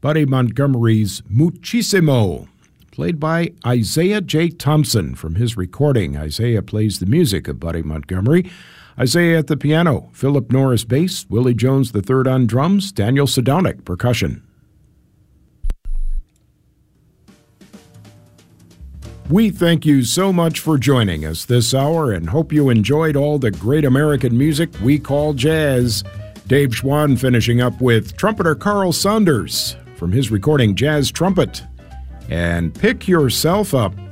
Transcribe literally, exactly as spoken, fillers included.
Buddy Montgomery's Muchísimo, played by Isaiah J. Thompson from his recording. Isaiah plays the music of Buddy Montgomery. Isaiah at the piano, Philip Norris bass, Willie Jones the third on drums, Daniel Sedonic percussion. We thank you so much for joining us this hour and hope you enjoyed all the great American music we call jazz. Dave Schwann finishing up with trumpeter Carl Saunders from his recording Jazz Trumpet. And Pick Yourself Up